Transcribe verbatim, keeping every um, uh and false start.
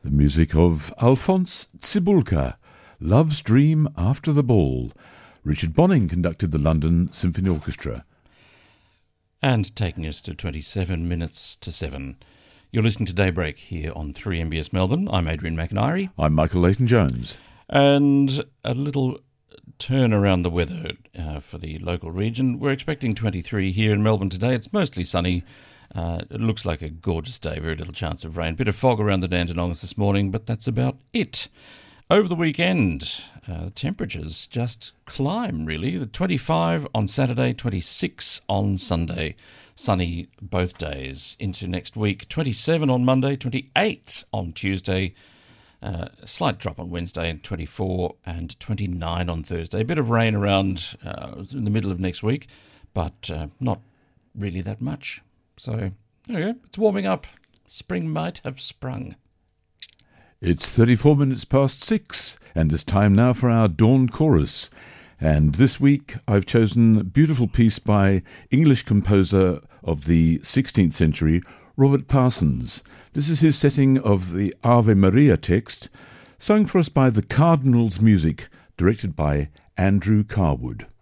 The music of Alphonse Cibulka, Love's Dream After the Ball. Richard Bonning conducted the London Symphony Orchestra. And taking us to twenty-seven minutes to seven. You're listening to Daybreak here on three M B S Melbourne. I'm Adrian McIntyre. I'm Michael Leighton-Jones. And a little turn around the weather uh, for the local region. We're expecting twenty-three here in Melbourne today. It's mostly sunny. Uh, it looks like a gorgeous day, very little chance of rain. Bit of fog around the Dandenongs this morning, but that's about it. Over the weekend, uh, the temperatures just climb, really. The twenty-five on Saturday, twenty-six on Sunday. Sunny both days into next week. twenty-seven on Monday, twenty-eight on Tuesday. Uh, a slight drop on Wednesday, and twenty-four and twenty-nine on Thursday. A bit of rain around uh, in the middle of next week, but uh, not really that much. So, there you go. It's warming up. Spring might have sprung. It's thirty-four minutes past six, and it's time now for our Dawn Chorus. And this week I've chosen a beautiful piece by English composer of the sixteenth century, Robert Parsons. This is his setting of the Ave Maria text, sung for us by the Cardinals Music, directed by Andrew Carwood.